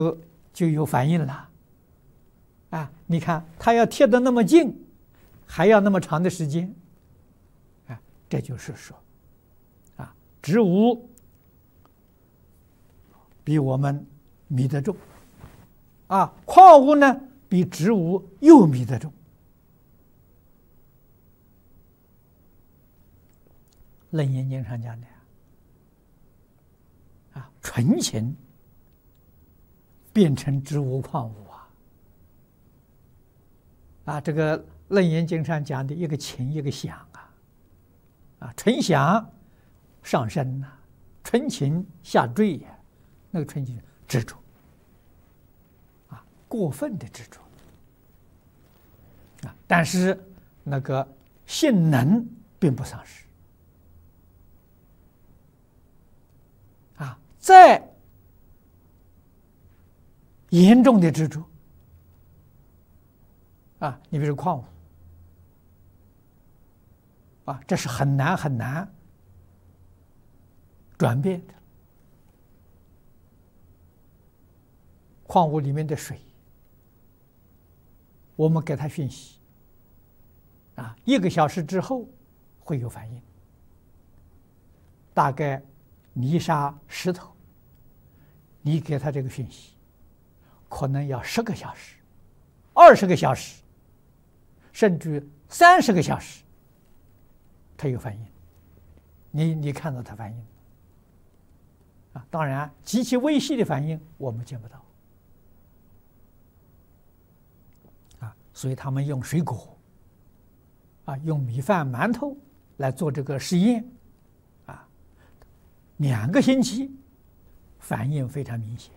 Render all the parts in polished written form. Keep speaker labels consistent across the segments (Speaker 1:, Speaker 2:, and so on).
Speaker 1: 就有反应了。啊，你看它要贴得那么近，还要那么长的时间。啊，这就是说，啊，植物比我们迷得重，啊，矿物呢比植物又迷得重。楞严经上讲的啊，纯情变成植物矿物啊！啊，这个楞严经上讲的一个情一个想啊，啊，纯想上升呐，纯情下坠呀，那个纯情执着啊，过分的执着啊，但是那个性能并不丧失。啊，再严重的执着啊，你比如矿物啊，这是很难很难转变的。矿物里面的水，我们给它讯息啊，1个小时之后会有反应，大概泥沙石头，你给他这个讯息，可能要10个小时、20个小时，甚至30个小时，他有反应。你看到他反应啊？当然，极其微细的反应我们见不到啊。所以他们用水果啊，用米饭、馒头来做这个实验。2个星期，反应非常明显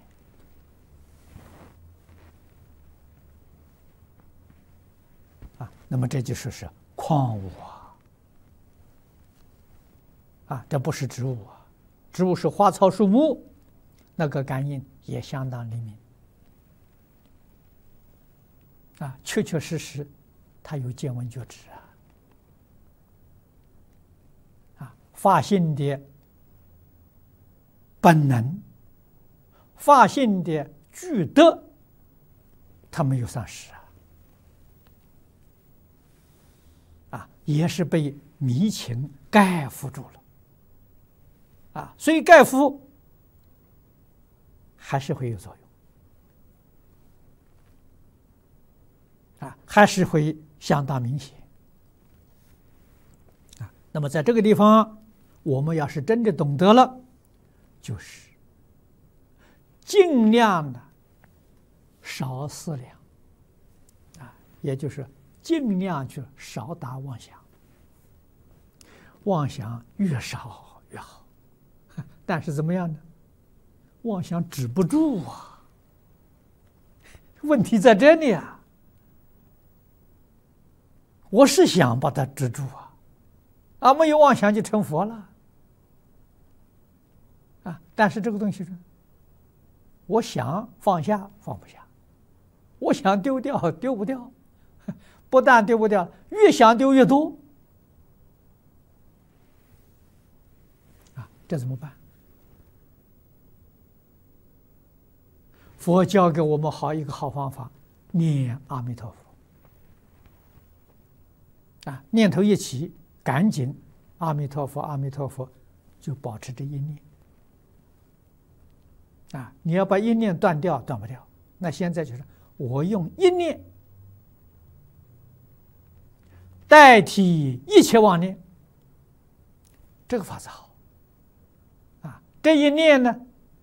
Speaker 1: 啊。那么这就说是矿物啊，这不是植物啊。植物是花草树木，那个感应也相当灵敏啊，确确实实，它有见闻觉知啊，发性的本能，发性的具德，它没有丧失啊，也是被迷情盖覆住了啊，所以盖覆还是会有作用啊，还是会相当明显啊。那么在这个地方，我们要是真的懂得了，就是尽量的少思量啊，也就是尽量去少打妄想，妄想越少越好。但是怎么样呢？妄想止不住啊，问题在这里啊。我是想把它止住啊，没有妄想就成佛了。啊！但是这个东西呢，我想放下放不下，我想丢掉丢不掉，不但丢不掉，越想丢越多啊！这怎么办？佛教给我们一个好方法，念阿弥陀佛啊！念头一起，赶紧阿弥陀佛，阿弥陀佛，就保持这一念。啊，你要把一念断掉，断不掉。那现在就是我用一念代替一切妄念，这个法子好啊。这一念呢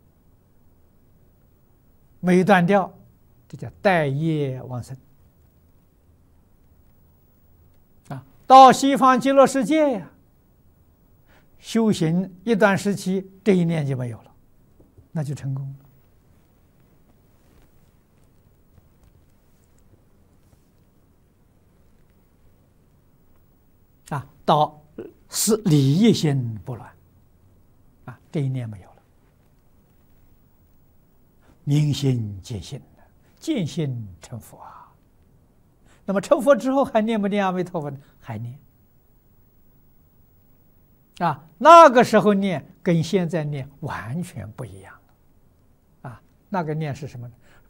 Speaker 1: 没断掉，这叫待业往生啊。到西方极乐世界呀，修行一段时期，这一念就没有了。那就成功了啊！到是理业心不乱啊，这一念没有了，明心见性，见性成佛啊。那么成佛之后还念不念阿弥陀佛呢？还念啊！那个时候念跟现在念完全不一样。 那个念是什么呢？